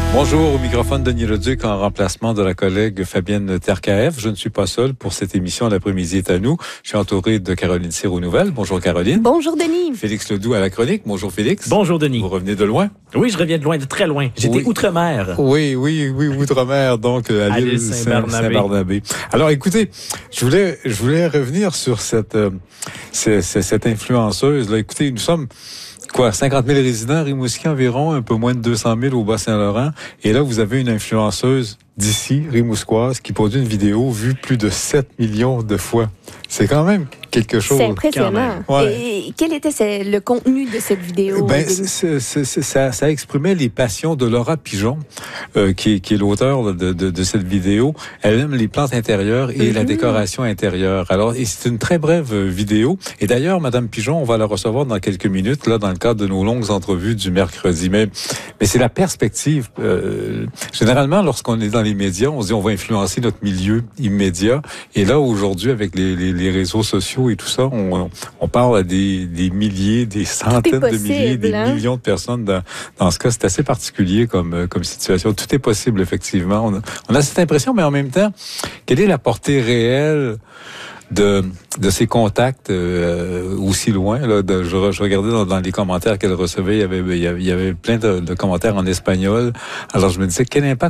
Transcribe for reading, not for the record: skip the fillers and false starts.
Bonjour, au microphone Denis Leduc en remplacement de la collègue Fabienne Terkaev. Je ne suis pas seul pour cette émission. L'après-midi est à nous. Je suis entouré de Caroline Cyr aux nouvelles. Bonjour Caroline. Bonjour Denis. Félix Ledoux à la chronique. Bonjour Félix. Bonjour Denis. Vous revenez de loin? Oui, je reviens de loin, de très loin. J'étais outre-mer. Oui, outre-mer, donc à l'île Saint-Barnabé. Alors écoutez, je voulais revenir sur cette influenceuse. Là, écoutez, nous sommes 50 000 résidents à Rimouski environ, un peu moins de 200 000 au Bas-Saint-Laurent. Et là, vous avez une influenceuse d'ici, rimouskoise, qui produit une vidéo vue plus de 7 millions de fois. C'est quand même quelque chose. C'est impressionnant. Ouais. Et quel était le contenu de cette vidéo? Ça exprimait les passions de Laura Pigeon, qui est l'auteur de cette vidéo. Elle aime les plantes intérieures et la décoration intérieure. Alors, c'est une très brève vidéo. Et d'ailleurs, Madame Pigeon, on va la recevoir dans quelques minutes, là, dans le cadre de nos longues entrevues du mercredi. Mais c'est la perspective. Généralement, lorsqu'on est dans les médias, on se dit on va influencer notre milieu immédiat. Et là, aujourd'hui, avec les réseaux sociaux et tout ça, on parle à des milliers, des centaines de milliers, des millions de personnes. Dans ce cas, c'est assez particulier comme situation. Tout est possible, effectivement. On a cette impression, mais en même temps, quelle est la portée réelle de ces contacts aussi loin? Là, je regardais dans les commentaires qu'elle recevait, il y avait plein de commentaires en espagnol. Alors je me disais, quel impact